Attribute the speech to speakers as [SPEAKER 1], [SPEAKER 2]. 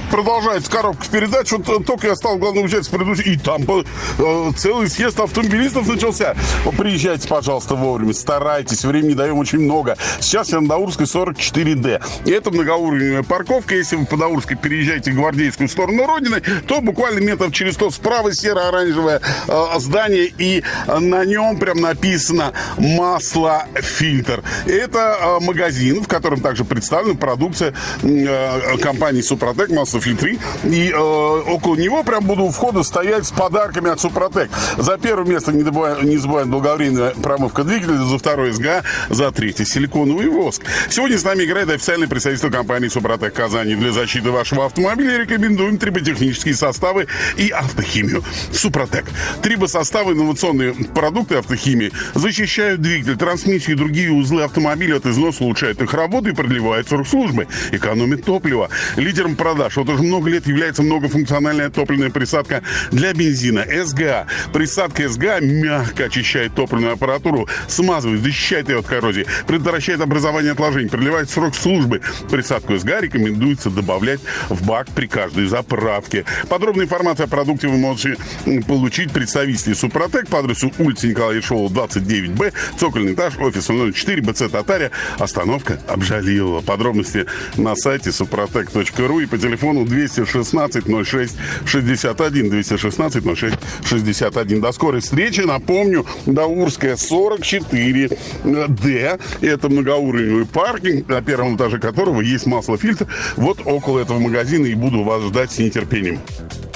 [SPEAKER 1] Продолжается коробка передач. Вот только я стал главным участником предыдущей, и там целый съезд автомобилистов начался. Приезжайте, пожалуйста, вовремя, старайтесь, времени даем очень много. Сейчас я на Даурской 44D. И это многоуровневая парковка. Если вы по Даурской переезжаете в Гвардейскую сторону Родины, то буквально метров через 100 справа серо-оранжевое здание, и на нем прям написано «Маслофильтр». Это магазин, в котором также представлена продукция компании «Супротек», маслофильтры. И около него прям буду у входа стоять с подарками от «Супротек». За первое место не забываем долговременная промывка двигателя, за второе СГА, за третье силиконовый воск. Сегодня с нами играет официальное представительство компании «Супротек» Казани. Для защиты вашего автомобиля рекомендуем триботехнические составы и автохимию. «Супротек». Трибосоставы, инновационные продукты автохимии защищают двигатель, трансмиссию и другие узлы автомобиля от износа, улучшают их работу и продлевают срок службы, экономит топливо. Лидером продаж вот уже много лет является многофункциональная топливная присадка для бензина СГА. Присадка СГА мягко очищает топливную аппаратуру, смазывает, защищает ее от коррозии, предотвращает образование отложений, продлевает срок службы. Присадку СГА рекомендуется добавлять в бак при каждой заправке. Подробная информация о продукте вы можете получить представителей «Супротек» по адресу улица Николая Ишова, 29Б, цокольный этаж, офис 04, БЦ «Татария», остановка Обжалилова. Подробности на сайте suprotec.ru и по телефону 216 06 61 216 06 61. До скорой встречи. Напомню, Даурская 44D. Это многоуровневый паркинг, на первом этаже которого есть маслофильтр. Вот около этого магазина и буду вас ждать с нетерпением.